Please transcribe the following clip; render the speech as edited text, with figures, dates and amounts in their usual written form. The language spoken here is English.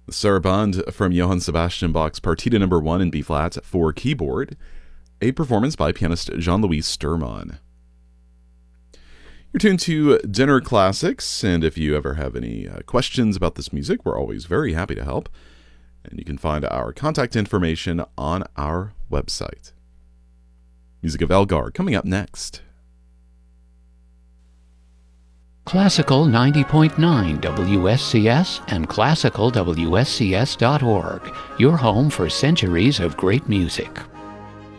Sarabande from Johann Sebastian Bach's Partita No. 1 in B-flat for keyboard, a performance by pianist Jean-Louis Sturman. You're tuned to Dinner Classics, and if you ever have any questions about this music, we're always very happy to help. And you can find our contact information on our website. Music of Elgar coming up next. Classical 90.9 WSCS and classicalwscs.org, your home for centuries of great music.